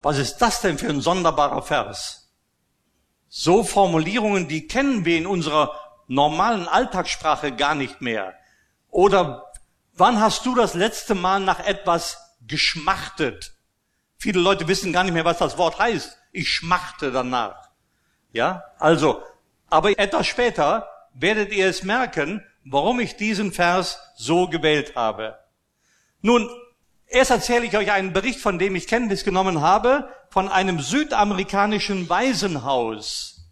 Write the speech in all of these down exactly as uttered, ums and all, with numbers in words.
Was ist das denn für ein sonderbarer Vers? So Formulierungen, die kennen wir in unserer normalen Alltagssprache gar nicht mehr. Oder wann hast du das letzte Mal nach etwas geschmachtet? Viele Leute wissen gar nicht mehr, was das Wort heißt. Ich schmachte danach. Ja, also, aber etwas später werdet ihr es merken, warum ich diesen Vers so gewählt habe. Nun, erst erzähle ich euch einen Bericht, von dem ich Kenntnis genommen habe, von einem südamerikanischen Waisenhaus.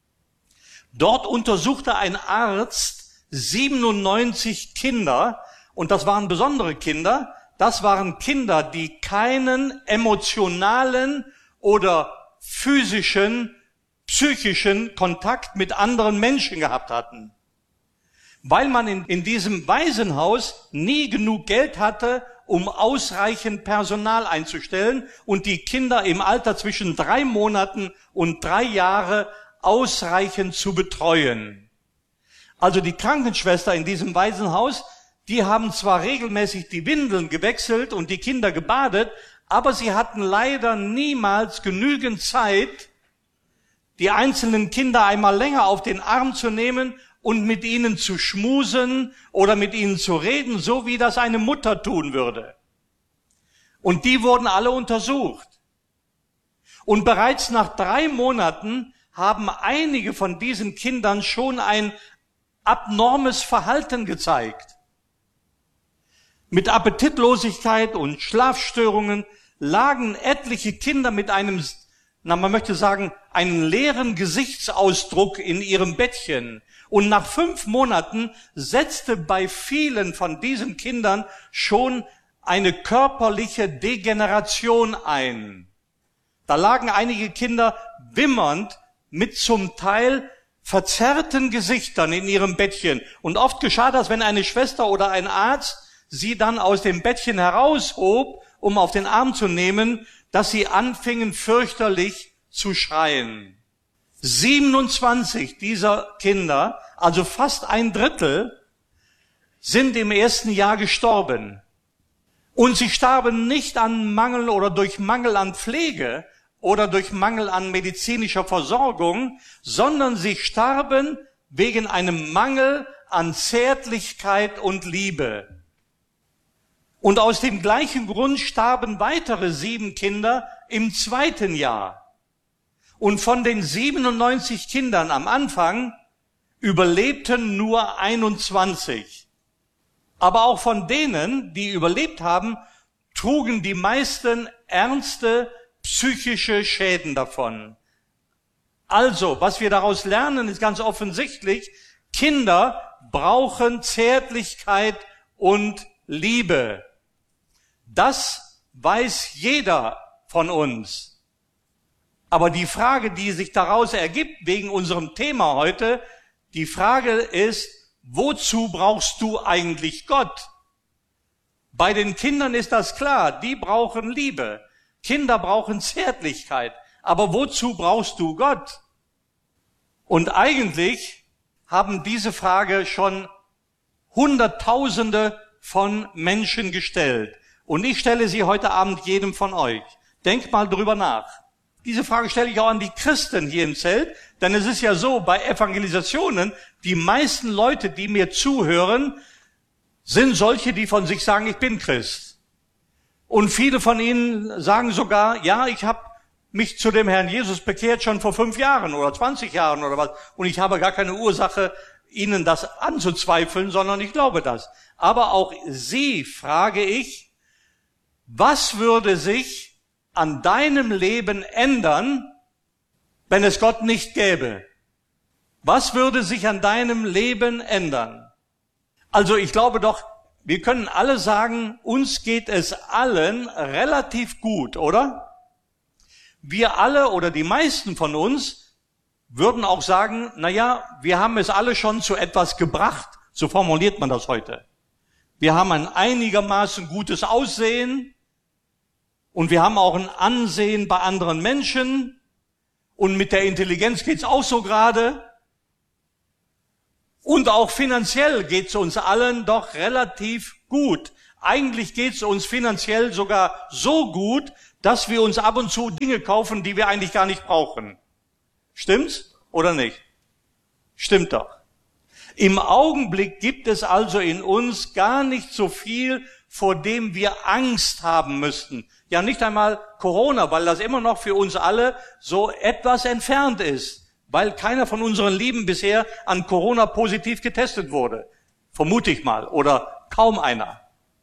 Dort untersuchte ein Arzt siebenundneunzig Kinder, und das waren besondere Kinder. Das waren Kinder, die keinen emotionalen oder physischen, psychischen Kontakt mit anderen Menschen gehabt hatten. Weil man in, in diesem Waisenhaus nie genug Geld hatte, um ausreichend Personal einzustellen und die Kinder im Alter zwischen drei Monaten und drei Jahre ausreichend zu betreuen. Also die Krankenschwester in diesem Waisenhaus, die haben zwar regelmäßig die Windeln gewechselt und die Kinder gebadet, aber sie hatten leider niemals genügend Zeit, die einzelnen Kinder einmal länger auf den Arm zu nehmen und mit ihnen zu schmusen oder mit ihnen zu reden, so wie das eine Mutter tun würde. Und die wurden alle untersucht. Und bereits nach drei Monaten haben einige von diesen Kindern schon ein abnormes Verhalten gezeigt. Mit Appetitlosigkeit und Schlafstörungen lagen etliche Kinder mit einem, na, man möchte sagen, einen leeren Gesichtsausdruck in ihrem Bettchen. Und nach fünf Monaten setzte bei vielen von diesen Kindern schon eine körperliche Degeneration ein. Da lagen einige Kinder wimmernd mit zum Teil verzerrten Gesichtern in ihrem Bettchen. Und oft geschah das, wenn eine Schwester oder ein Arzt sie dann aus dem Bettchen heraushob, um auf den Arm zu nehmen, dass sie anfingen fürchterlich zu schreien. siebenundzwanzig dieser Kinder, also fast ein Drittel, sind im ersten Jahr gestorben. Und sie starben nicht an Mangel oder durch Mangel an Pflege oder durch Mangel an medizinischer Versorgung, sondern sie starben wegen einem Mangel an Zärtlichkeit und Liebe. Und aus dem gleichen Grund starben weitere sieben Kinder im zweiten Jahr. Und von den siebenundneunzig Kindern am Anfang überlebten nur einundzwanzig. Aber auch von denen, die überlebt haben, trugen die meisten ernste psychische Schäden davon. Also, was wir daraus lernen, ist ganz offensichtlich, Kinder brauchen Zärtlichkeit und Liebe. Das weiß jeder von uns. Aber die Frage, die sich daraus ergibt, wegen unserem Thema heute, die Frage ist, wozu brauchst du eigentlich Gott? Bei den Kindern ist das klar, die brauchen Liebe. Kinder brauchen Zärtlichkeit. Aber wozu brauchst du Gott? Und eigentlich haben diese Frage schon Hunderttausende von Menschen gestellt. Und ich stelle sie heute Abend jedem von euch. Denkt mal drüber nach. Diese Frage stelle ich auch an die Christen hier im Zelt, denn es ist ja so, bei Evangelisationen, die meisten Leute, die mir zuhören, sind solche, die von sich sagen, ich bin Christ. Und viele von ihnen sagen sogar, ja, ich habe mich zu dem Herrn Jesus bekehrt schon vor fünf Jahren oder zwanzig Jahren oder was, und ich habe gar keine Ursache, ihnen das anzuzweifeln, sondern ich glaube das. Aber auch sie frage ich, was würde sich an deinem Leben ändern, wenn es Gott nicht gäbe? Was würde sich an deinem Leben ändern? Also ich glaube doch, wir können alle sagen, uns geht es allen relativ gut, oder? Wir alle oder die meisten von uns würden auch sagen, na ja, wir haben es alle schon zu etwas gebracht, so formuliert man das heute. Wir haben ein einigermaßen gutes Aussehen, und wir haben auch ein Ansehen bei anderen Menschen. Und mit der Intelligenz geht's auch so gerade. Und auch finanziell geht's uns allen doch relativ gut. Eigentlich geht's uns finanziell sogar so gut, dass wir uns ab und zu Dinge kaufen, die wir eigentlich gar nicht brauchen. Stimmt's oder nicht? Stimmt doch. Im Augenblick gibt es also in uns gar nicht so viel, vor dem wir Angst haben müssten. Ja, nicht einmal Corona, weil das immer noch für uns alle so etwas entfernt ist, weil keiner von unseren Lieben bisher an Corona positiv getestet wurde. Vermute ich mal. Oder kaum einer.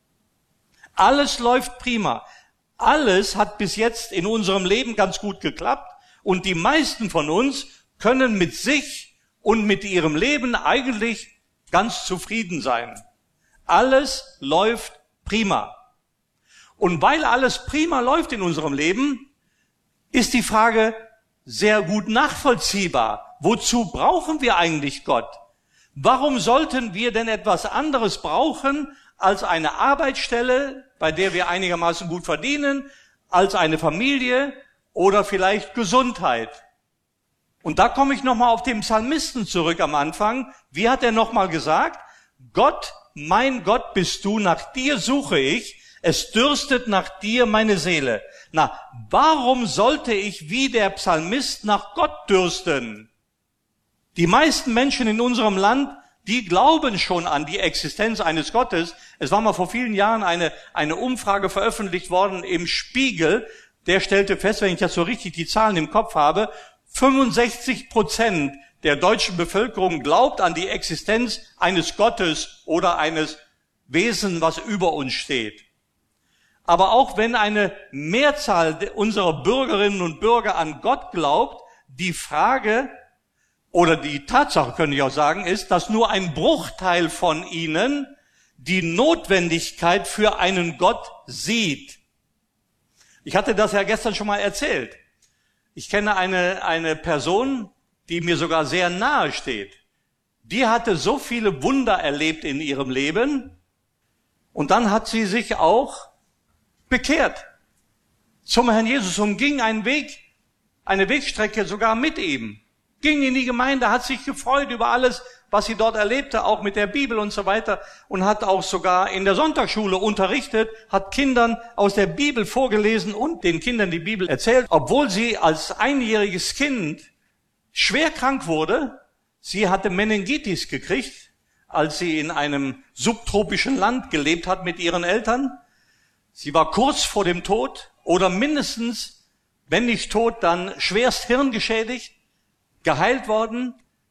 Alles läuft prima. Alles hat bis jetzt in unserem Leben ganz gut geklappt und die meisten von uns können mit sich und mit ihrem Leben eigentlich ganz zufrieden sein. Alles läuft prima. Und weil alles prima läuft in unserem Leben, ist die Frage sehr gut nachvollziehbar. Wozu brauchen wir eigentlich Gott? Warum sollten wir denn etwas anderes brauchen als eine Arbeitsstelle, bei der wir einigermaßen gut verdienen, als eine Familie oder vielleicht Gesundheit? Und da komme ich nochmal auf den Psalmisten zurück am Anfang. Wie hat er nochmal gesagt? Gott, mein Gott bist du, nach dir suche ich, es dürstet nach dir meine Seele. Na, warum sollte ich wie der Psalmist nach Gott dürsten? Die meisten Menschen in unserem Land, die glauben schon an die Existenz eines Gottes. Es war mal vor vielen Jahren eine, eine Umfrage veröffentlicht worden im Spiegel. Der stellte fest, wenn ich das so richtig die Zahlen im Kopf habe, fünfundsechzig Prozent der deutschen Bevölkerung glaubt an die Existenz eines Gottes oder eines Wesen, was über uns steht. Aber auch wenn eine Mehrzahl unserer Bürgerinnen und Bürger an Gott glaubt, die Frage oder die Tatsache, könnte ich auch sagen, ist, dass nur ein Bruchteil von ihnen die Notwendigkeit für einen Gott sieht. Ich hatte das ja gestern schon mal erzählt. Ich kenne eine, eine Person, die mir sogar sehr nahe steht. Die hatte so viele Wunder erlebt in ihrem Leben und dann hat sie sich auch bekehrt zum Herrn Jesus und ging einen Weg, eine Wegstrecke sogar mit ihm. Ging in die Gemeinde, hat sich gefreut über alles, was sie dort erlebte, auch mit der Bibel und so weiter und hat auch sogar in der Sonntagsschule unterrichtet, hat Kindern aus der Bibel vorgelesen und den Kindern die Bibel erzählt, obwohl sie als einjähriges Kind schwer krank wurde. Sie hatte Meningitis gekriegt, als sie in einem subtropischen Land gelebt hat mit ihren Eltern. Sie war kurz vor dem Tod oder mindestens, wenn nicht tot, dann schwerst hirngeschädigt, geheilt worden.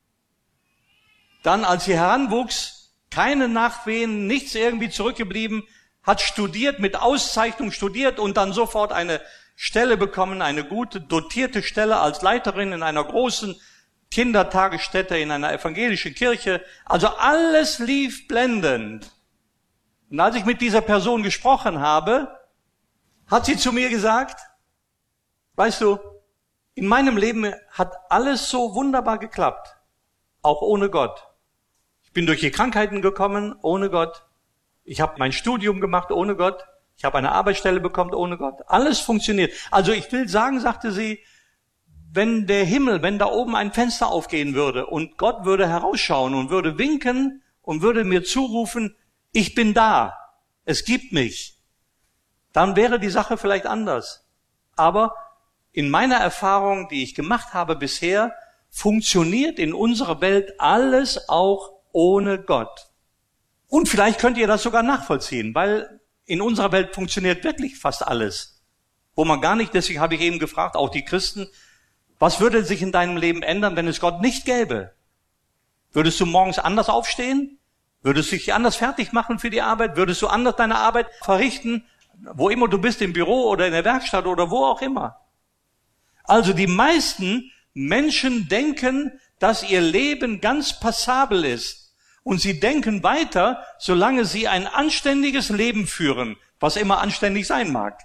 Dann, als sie heranwuchs, keine Nachwehen, nichts irgendwie zurückgeblieben, hat studiert, mit Auszeichnung studiert und dann sofort eine Stelle bekommen, eine gute, dotierte Stelle als Leiterin in einer großen Kindertagesstätte, in einer evangelischen Kirche. Also alles lief blendend. Und als ich mit dieser Person gesprochen habe, hat sie zu mir gesagt, weißt du, in meinem Leben hat alles so wunderbar geklappt, auch ohne Gott. Ich bin durch die Krankheiten gekommen, ohne Gott. Ich habe mein Studium gemacht, ohne Gott. Ich habe eine Arbeitsstelle bekommen, ohne Gott. Alles funktioniert. Also ich will sagen, sagte sie, wenn der Himmel, wenn da oben ein Fenster aufgehen würde und Gott würde herausschauen und würde winken und würde mir zurufen, ich bin da, es gibt mich, dann wäre die Sache vielleicht anders. Aber in meiner Erfahrung, die ich gemacht habe bisher, funktioniert in unserer Welt alles auch ohne Gott. Und vielleicht könnt ihr das sogar nachvollziehen, weil in unserer Welt funktioniert wirklich fast alles. Wo man gar nicht, deswegen habe ich eben gefragt, auch die Christen, was würde sich in deinem Leben ändern, wenn es Gott nicht gäbe? Würdest du morgens anders aufstehen? Würdest du dich anders fertig machen für die Arbeit? Würdest du anders deine Arbeit verrichten? Wo immer du bist, im Büro oder in der Werkstatt oder wo auch immer. Also die meisten Menschen denken, dass ihr Leben ganz passabel ist. Und sie denken weiter, solange sie ein anständiges Leben führen, was immer anständig sein mag.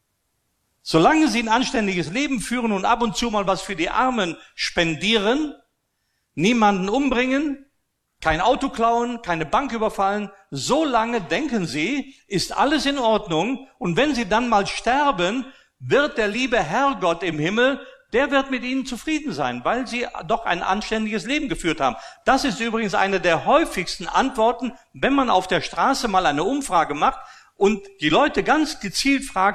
Solange sie ein anständiges Leben führen und ab und zu mal was für die Armen spendieren, niemanden umbringen, kein Auto klauen, keine Bank überfallen, solange denken sie, ist alles in Ordnung. Und wenn sie dann mal sterben, wird der liebe Herrgott im Himmel, der wird mit ihnen zufrieden sein, weil sie doch ein anständiges Leben geführt haben. Das ist übrigens eine der häufigsten Antworten, wenn man auf der Straße mal eine Umfrage macht und die Leute ganz gezielt fragt,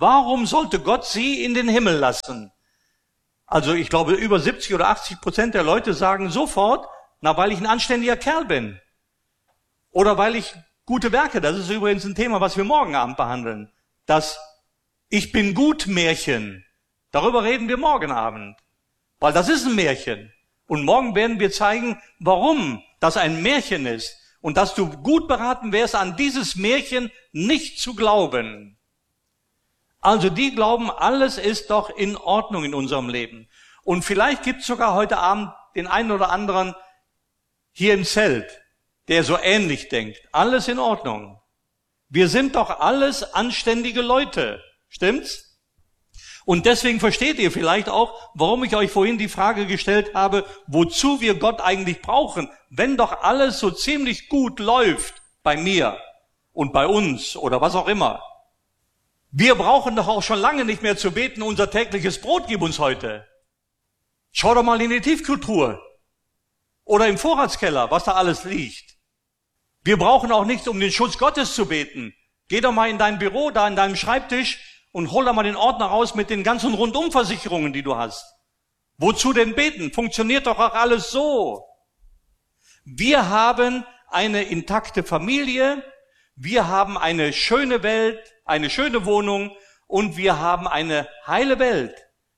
Warum sollte Gott sie in den Himmel lassen? Also ich glaube, über siebzig oder achtzig Prozent der Leute sagen sofort, na, weil ich ein anständiger Kerl bin. Oder weil ich gute Werke, das ist übrigens ein Thema, was wir morgen Abend behandeln. Das Ich bin gut Märchen. Darüber reden wir morgen Abend. Weil das ist ein Märchen. Und morgen werden wir zeigen, warum das ein Märchen ist. Und dass du gut beraten wärst, an dieses Märchen nicht zu glauben. Also die glauben, alles ist doch in Ordnung in unserem Leben. Und vielleicht gibt es sogar heute Abend den einen oder anderen hier im Zelt, der so ähnlich denkt. Alles in Ordnung. Wir sind doch alles anständige Leute. Stimmt's? Und deswegen versteht ihr vielleicht auch, warum ich euch vorhin die Frage gestellt habe, wozu wir Gott eigentlich brauchen, wenn doch alles so ziemlich gut läuft bei mir und bei uns oder was auch immer. Wir brauchen doch auch schon lange nicht mehr zu beten, unser tägliches Brot gib uns heute. Schau doch mal in die Tiefkühltruhe oder im Vorratskeller, was da alles liegt. Wir brauchen auch nicht, um den Schutz Gottes zu beten. Geh doch mal in dein Büro, da in deinem Schreibtisch und hol da mal den Ordner raus mit den ganzen Rundumversicherungen, die du hast. Wozu denn beten? Funktioniert doch auch alles so. Wir haben eine intakte Familie, wir haben eine schöne Welt, eine schöne Wohnung und wir haben eine heile Welt.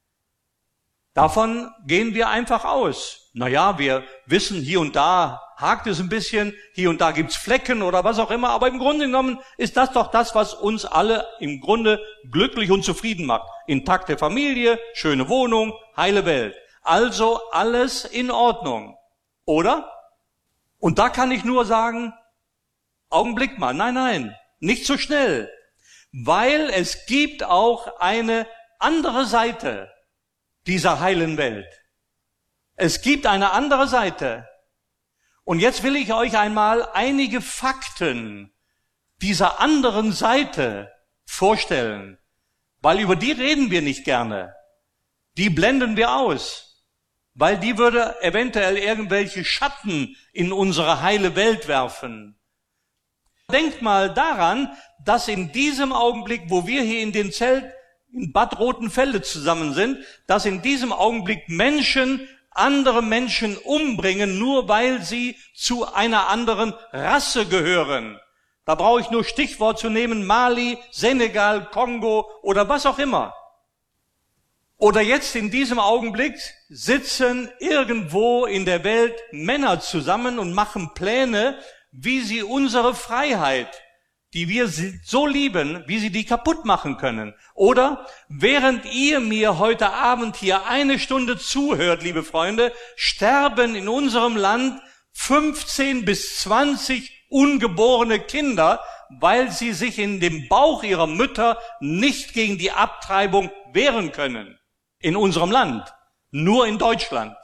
Davon gehen wir einfach aus. Naja, wir wissen, hier und da hakt es ein bisschen, hier und da gibt's Flecken oder was auch immer, aber im Grunde genommen ist das doch das, was uns alle im Grunde glücklich und zufrieden macht. Intakte Familie, schöne Wohnung, heile Welt. Also alles in Ordnung, oder? Und da kann ich nur sagen, Augenblick mal, nein, nein, nicht so schnell, weil es gibt auch eine andere Seite dieser heilen Welt. Es gibt eine andere Seite. Und jetzt will ich euch einmal einige Fakten dieser anderen Seite vorstellen, weil über die reden wir nicht gerne. Die blenden wir aus, weil die würde eventuell irgendwelche Schatten in unsere heile Welt werfen. Denkt mal daran, dass in diesem Augenblick, wo wir hier in dem Zelt in Bad Rotenfelde zusammen sind, dass in diesem Augenblick Menschen andere Menschen umbringen, nur weil sie zu einer anderen Rasse gehören. Da brauche ich nur Stichwort zu nehmen, Mali, Senegal, Kongo oder was auch immer. Oder jetzt in diesem Augenblick sitzen irgendwo in der Welt Männer zusammen und machen Pläne, wie sie unsere Freiheit, die wir so lieben, wie sie die kaputt machen können. Oder während ihr mir heute Abend hier eine Stunde zuhört, liebe Freunde, sterben in unserem Land fünfzehn bis zwanzig ungeborene Kinder, weil sie sich in dem Bauch ihrer Mütter nicht gegen die Abtreibung wehren können. In unserem Land. Nur in Deutschland.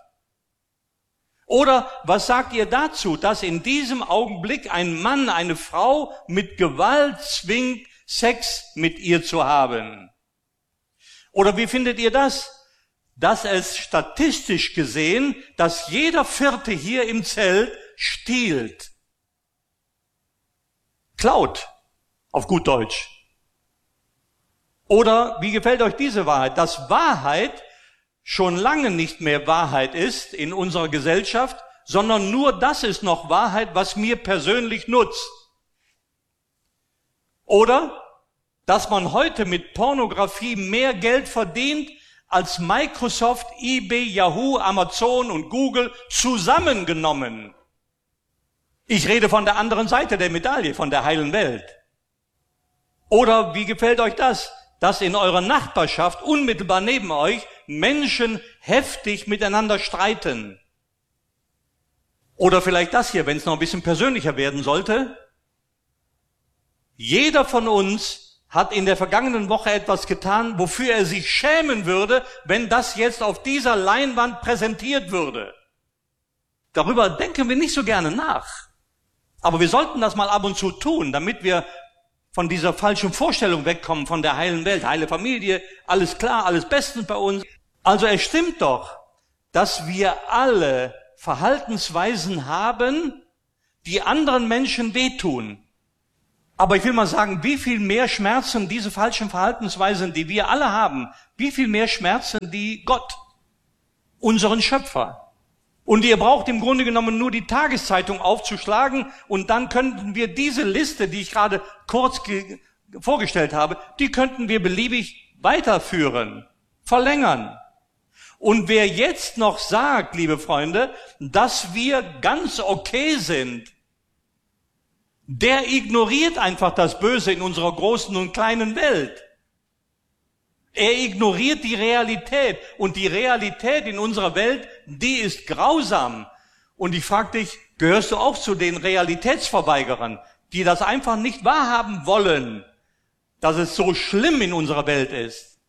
Oder was sagt ihr dazu, dass in diesem Augenblick ein Mann eine Frau mit Gewalt zwingt, Sex mit ihr zu haben? Oder wie findet ihr das? Dass es statistisch gesehen, dass jeder Vierte hier im Zelt stiehlt. Klaut, auf gut Deutsch. Oder wie gefällt euch diese Wahrheit? Dass Wahrheit schon lange nicht mehr Wahrheit ist in unserer Gesellschaft, sondern nur das ist noch Wahrheit, was mir persönlich nutzt. Oder, dass man heute mit Pornografie mehr Geld verdient, als Microsoft, eBay, Yahoo, Amazon und Google zusammengenommen. Ich rede von der anderen Seite der Medaille, von der heilen Welt. Oder wie gefällt euch das? Dass in eurer Nachbarschaft unmittelbar neben euch Menschen heftig miteinander streiten. Oder vielleicht das hier, wenn es noch ein bisschen persönlicher werden sollte. Jeder von uns hat in der vergangenen Woche etwas getan, wofür er sich schämen würde, wenn das jetzt auf dieser Leinwand präsentiert würde. Darüber denken wir nicht so gerne nach. Aber wir sollten das mal ab und zu tun, damit wir von dieser falschen Vorstellung wegkommen, von der heilen Welt, heile Familie, alles klar, alles bestens bei uns. Also es stimmt doch, dass wir alle Verhaltensweisen haben, die anderen Menschen wehtun. Aber ich will mal sagen, wie viel mehr schmerzen diese falschen Verhaltensweisen, die wir alle haben, wie viel mehr schmerzen die Gott, unseren Schöpfer. Und ihr braucht im Grunde genommen nur die Tageszeitung aufzuschlagen und dann könnten wir diese Liste, die ich gerade kurz ge- vorgestellt habe, die könnten wir beliebig weiterführen, verlängern. Und wer jetzt noch sagt, liebe Freunde, dass wir ganz okay sind, der ignoriert einfach das Böse in unserer großen und kleinen Welt. Er ignoriert die Realität. Und die Realität in unserer Welt, die ist grausam. Und ich frage dich, gehörst du auch zu den Realitätsverweigerern, die das einfach nicht wahrhaben wollen, dass es so schlimm in unserer Welt ist?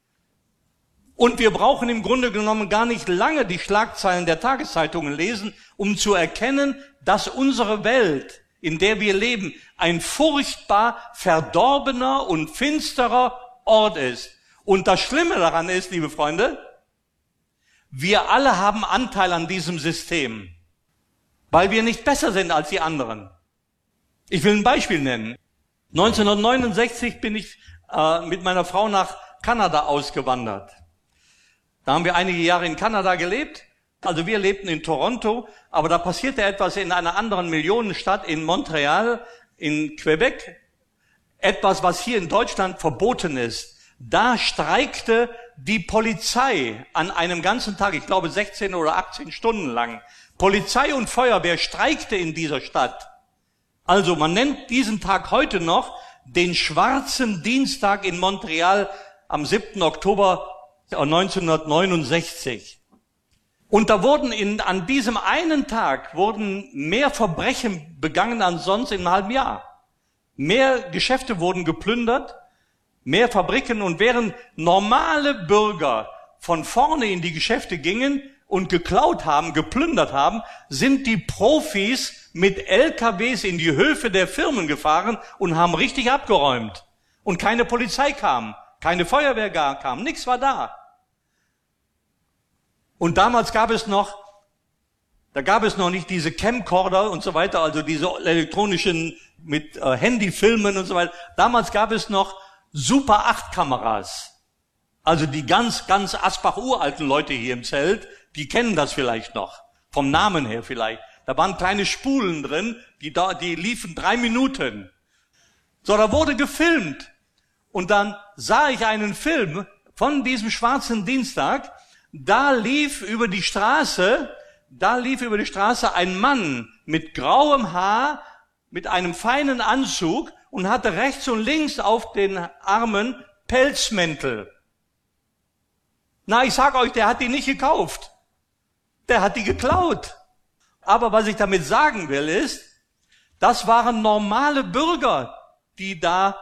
Und wir brauchen im Grunde genommen gar nicht lange die Schlagzeilen der Tageszeitungen lesen, um zu erkennen, dass unsere Welt, in der wir leben, ein furchtbar verdorbener und finsterer Ort ist. Und das Schlimme daran ist, liebe Freunde, wir alle haben Anteil an diesem System, weil wir nicht besser sind als die anderen. Ich will ein Beispiel nennen. neunzehnhundertneunundsechzig bin ich äh, mit meiner Frau nach Kanada ausgewandert. Da haben wir einige Jahre in Kanada gelebt. Also wir lebten in Toronto, aber da passierte etwas in einer anderen Millionenstadt, in Montreal, in Quebec. Etwas, was hier in Deutschland verboten ist. Da streikte die Polizei an einem ganzen Tag, ich glaube sechzehn oder achtzehn Stunden lang. Polizei und Feuerwehr streikte in dieser Stadt. Also man nennt diesen Tag heute noch den schwarzen Dienstag in Montreal am siebten Oktober neunzehnhundertneunundsechzig. Und da wurden in, an diesem einen Tag wurden mehr Verbrechen begangen als sonst in einem halben Jahr. Mehr Geschäfte wurden geplündert, mehr Fabriken, und während normale Bürger von vorne in die Geschäfte gingen und geklaut haben, geplündert haben, sind die Profis mit L K Ws in die Höfe der Firmen gefahren und haben richtig abgeräumt. Und keine Polizei kam, keine Feuerwehr kam, nichts war da. Und damals gab es noch, da gab es noch nicht diese Camcorder und so weiter, also diese elektronischen mit äh, Handyfilmen und so weiter. Damals gab es noch Super acht Kameras. Also die ganz, ganz Asbach-uralten Leute hier im Zelt, die kennen das vielleicht noch, vom Namen her vielleicht. Da waren kleine Spulen drin, die, da, die liefen drei Minuten. So, da wurde gefilmt. Und dann sah ich einen Film von diesem schwarzen Dienstag. Da lief über die Straße, da lief über die Straße ein Mann mit grauem Haar, mit einem feinen Anzug und hatte rechts und links auf den Armen Pelzmäntel. Na, ich sag euch, der hat die nicht gekauft. Der hat die geklaut. Aber was ich damit sagen will, ist, das waren normale Bürger, die da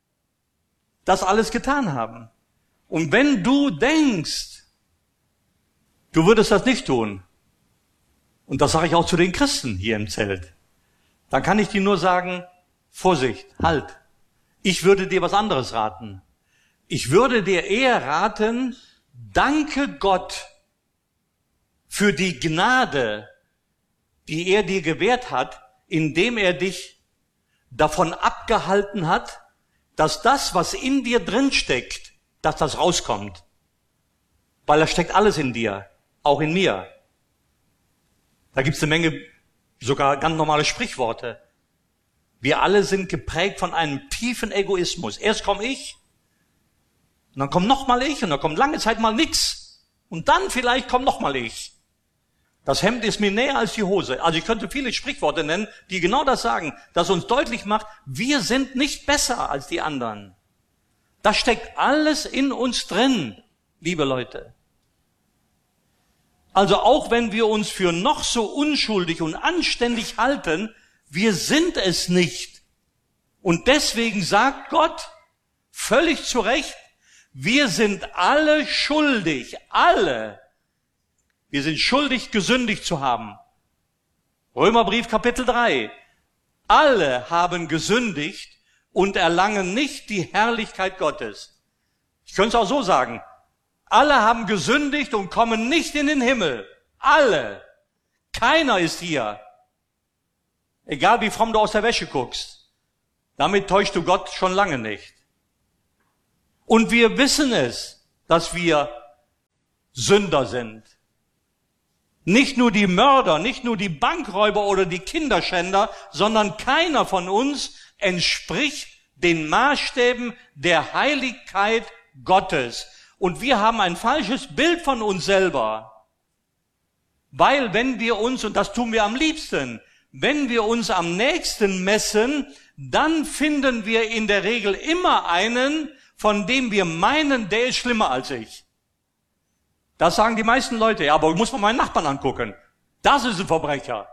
das alles getan haben. Und wenn du denkst, du würdest das nicht tun, und das sage ich auch zu den Christen hier im Zelt, dann kann ich dir nur sagen, Vorsicht, halt. Ich würde dir was anderes raten. Ich würde dir eher raten, danke Gott für die Gnade, die er dir gewährt hat, indem er dich davon abgehalten hat, dass das, was in dir drin steckt, dass das rauskommt. Weil da steckt alles in dir, auch in mir. Da gibt es eine Menge, sogar ganz normale Sprichworte. Wir alle sind geprägt von einem tiefen Egoismus. Erst komme ich, und dann kommt noch mal ich, und dann kommt lange Zeit mal nix. Und dann vielleicht kommt noch mal ich. Das Hemd ist mir näher als die Hose. Also ich könnte viele Sprichworte nennen, die genau das sagen, das uns deutlich macht, wir sind nicht besser als die anderen. Das steckt alles in uns drin, liebe Leute. Also auch wenn wir uns für noch so unschuldig und anständig halten, wir sind es nicht. Und deswegen sagt Gott völlig zu Recht, wir sind alle schuldig, alle. Wir sind schuldig, gesündigt zu haben. Römerbrief Kapitel drei. Alle haben gesündigt und erlangen nicht die Herrlichkeit Gottes. Ich könnte es auch so sagen. Alle haben gesündigt und kommen nicht in den Himmel. Alle. Keiner ist hier. Egal wie fromm du aus der Wäsche guckst. damit täuschst du Gott schon lange nicht. Und wir wissen es, dass wir Sünder sind. Nicht nur die Mörder, nicht nur die Bankräuber oder die Kinderschänder, sondern keiner von uns entspricht den Maßstäben der Heiligkeit Gottes. Und wir haben ein falsches Bild von uns selber. Weil wenn wir uns, und das tun wir am liebsten, wenn wir uns am nächsten messen, dann finden wir in der Regel immer einen, von dem wir meinen, der ist schlimmer als ich. Das sagen die meisten Leute. Ja, aber ich muss mal meinen Nachbarn angucken. Das ist ein Verbrecher.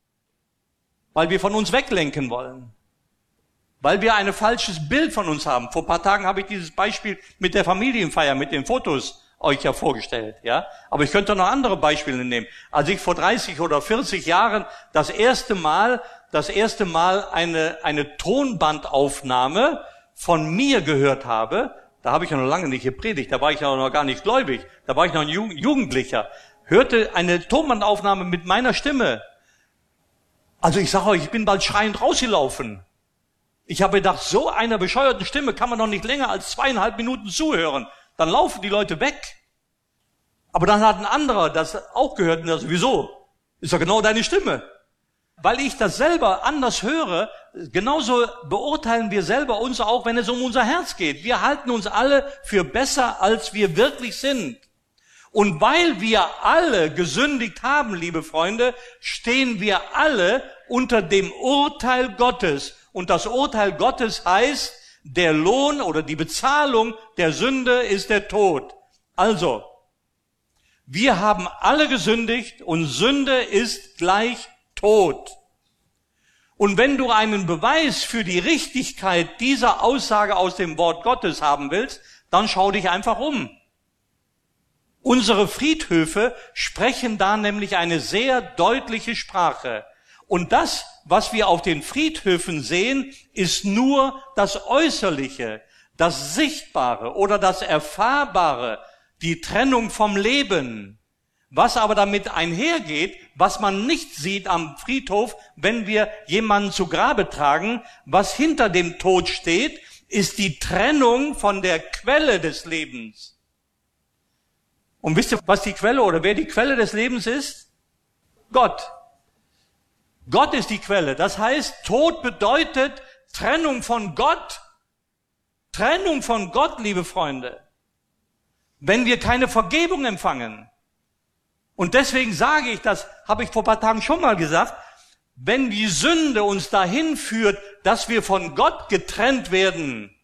Weil wir von uns weglenken wollen. Weil wir ein falsches Bild von uns haben. Vor ein paar Tagen habe ich dieses Beispiel mit der Familienfeier, mit den Fotos euch ja vorgestellt, ja. Aber ich könnte noch andere Beispiele nehmen. Als ich vor dreißig oder vierzig Jahren das erste Mal, das erste Mal eine, eine Tonbandaufnahme von mir gehört habe, da habe ich ja noch lange nicht gepredigt, da war ich ja noch gar nicht gläubig, da war ich noch ein Jugendlicher, hörte eine Tonbandaufnahme mit meiner Stimme. Also ich sage euch, ich bin bald schreiend rausgelaufen. Ich habe gedacht, so einer bescheuerten Stimme kann man noch nicht länger als zweieinhalb Minuten zuhören. Dann laufen die Leute weg. Aber dann hat ein anderer das auch gehört und sagt, wieso? Ist doch genau deine Stimme. Weil ich das selber anders höre, genauso beurteilen wir selber uns auch, wenn es um unser Herz geht. Wir halten uns alle für besser, als wir wirklich sind. Und weil wir alle gesündigt haben, liebe Freunde, stehen wir alle unter dem Urteil Gottes. Und das Urteil Gottes heißt, der Lohn oder die Bezahlung der Sünde ist der Tod. Also, wir haben alle gesündigt und Sünde ist gleich Tod. Und wenn du einen Beweis für die Richtigkeit dieser Aussage aus dem Wort Gottes haben willst, dann schau dich einfach um. Unsere Friedhöfe sprechen da nämlich eine sehr deutliche Sprache. Und das, was wir auf den Friedhöfen sehen, ist nur das Äußerliche, das Sichtbare oder das Erfahrbare, die Trennung vom Leben. Was aber damit einhergeht, was man nicht sieht am Friedhof, wenn wir jemanden zu Grabe tragen, was hinter dem Tod steht, ist die Trennung von der Quelle des Lebens. Und wisst ihr, was die Quelle oder wer die Quelle des Lebens ist? Gott. Gott ist die Quelle. Das heißt, Tod bedeutet Trennung von Gott. Trennung von Gott, liebe Freunde. Wenn wir keine Vergebung empfangen. Und deswegen sage ich, das habe ich vor ein paar Tagen schon mal gesagt, wenn die Sünde uns dahin führt, dass wir von Gott getrennt werden,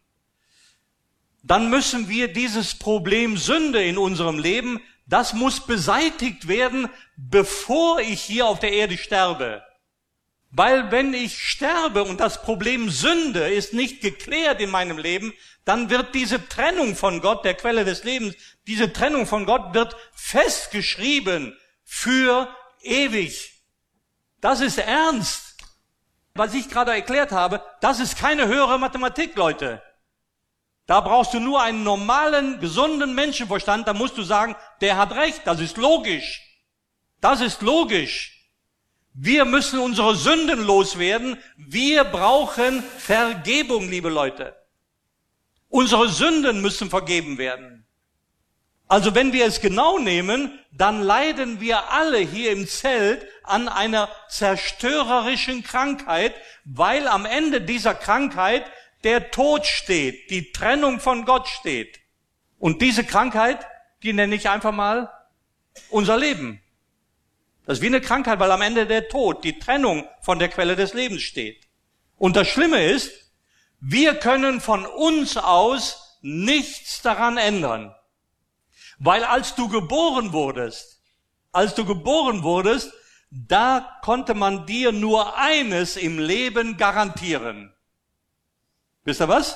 dann müssen wir dieses Problem Sünde in unserem Leben, das muss beseitigt werden, bevor ich hier auf der Erde sterbe. Weil wenn ich sterbe und das Problem Sünde ist nicht geklärt in meinem Leben, dann wird diese Trennung von Gott, der Quelle des Lebens, diese Trennung von Gott wird festgeschrieben für ewig. Das ist ernst. Was ich gerade erklärt habe, das ist keine höhere Mathematik, Leute. Da brauchst du nur einen normalen, gesunden Menschenverstand, da musst du sagen, der hat recht, das ist logisch. Das ist logisch. Wir müssen unsere Sünden loswerden. Wir brauchen Vergebung, liebe Leute. Unsere Sünden müssen vergeben werden. Also wenn wir es genau nehmen, dann leiden wir alle hier im Zelt an einer zerstörerischen Krankheit, weil am Ende dieser Krankheit der Tod steht, die Trennung von Gott steht. Und diese Krankheit, die nenne ich einfach mal unser Leben. Das ist wie eine Krankheit, weil am Ende der Tod, die Trennung von der Quelle des Lebens steht. Und das Schlimme ist, wir können von uns aus nichts daran ändern. Weil als du geboren wurdest, als du geboren wurdest, da konnte man dir nur eines im Leben garantieren. Wisst ihr was?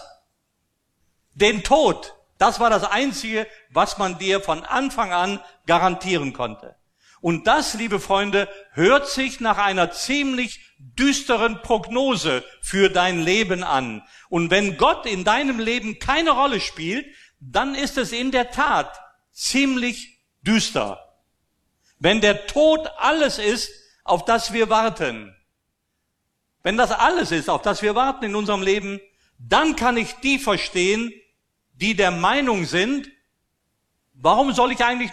Den Tod. Das war das Einzige, was man dir von Anfang an garantieren konnte. Und das, liebe Freunde, hört sich nach einer ziemlich düsteren Prognose für dein Leben an. Und wenn Gott in deinem Leben keine Rolle spielt, dann ist es in der Tat ziemlich düster. Wenn der Tod alles ist, auf das wir warten, wenn das alles ist, auf das wir warten in unserem Leben, dann kann ich die verstehen, die der Meinung sind, warum soll ich eigentlich